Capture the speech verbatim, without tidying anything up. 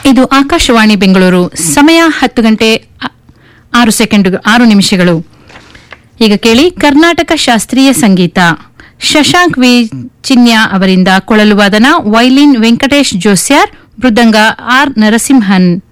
ಇದು ಆಕಾಶವಾಣಿ ಬೆಂಗಳೂರು. ಸಮಯ ಹತ್ತು ಗಂಟೆ ಆರು ಸೆಕೆಂಡ್ ಆರು ನಿಮಿಷಗಳು. ಈಗ ಕೇಳಿ ಕರ್ನಾಟಕ ಶಾಸ್ತ್ರೀಯ ಸಂಗೀತ. ಶಶಾಂಕ್ ವಿ ಚಿನ್ಯ ಅವರಿಂದ ಕೊಳಲು ವಾದನ, ವೈಲಿನ್ ವೆಂಕಟೇಶ್ ಜೋಸ್ಯಾರ್, ಮೃದಂಗ ಆರ್ ನರಸಿಂಹನ್.